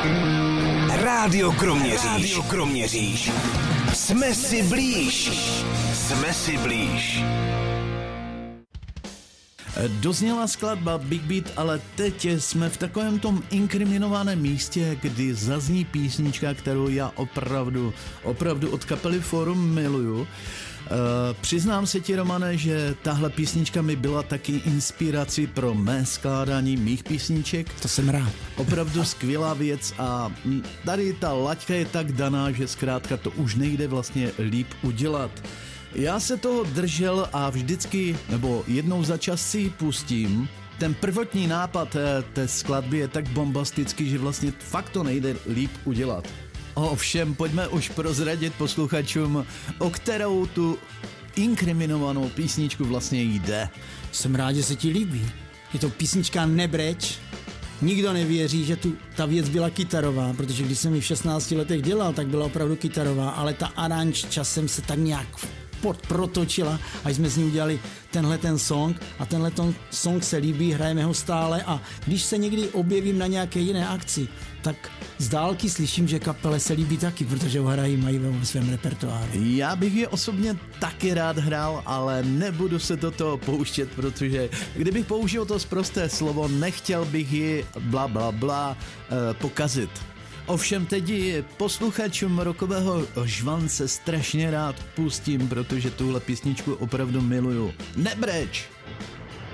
Rádio Kroměříž. Jsme si blíž. Dozněla skladba Big Beat, ale teď jsme v takovém tom inkriminovaném místě, kdy zazní písnička, kterou já opravdu od kapely Forum miluju. Přiznám se ti, Romane, že tahle písnička mi byla taky inspirací pro mé skládání mých písniček. To jsem rád. Opravdu skvělá věc a tady ta laťka je tak daná, že zkrátka to už nejde vlastně líp udělat. Já se toho držel a vždycky, nebo jednou za čas si ji pustím. Ten prvotní nápad té skladby je tak bombastický, že vlastně fakt to nejde líp udělat. Ovšem, pojďme už prozradit posluchačům, o kterou tu inkriminovanou písničku vlastně jde. Jsem rád, že se ti líbí. Je to písnička Nebreč. Nikdo nevěří, že ta věc byla kytarová, protože když jsem ji v 16 letech dělal, tak byla opravdu kytarová, ale ta aranž časem se tak nějak protočila, až jsme z ní udělali ten song a tenhle song se líbí, hrajeme ho stále a když se někdy objevím na nějaké jiné akci, tak z dálky slyším, že kapele se líbí taky, protože ho mají ve svém repertoáru. Já bych je osobně taky rád hrál, ale nebudu se do toho pouštět, protože kdybych použil to sprosté slovo, nechtěl bych ji pokazit. Ovšem teď posluchačům Rockového žvance strašně rád pustím, protože tuhle písničku opravdu miluju. Nebreč!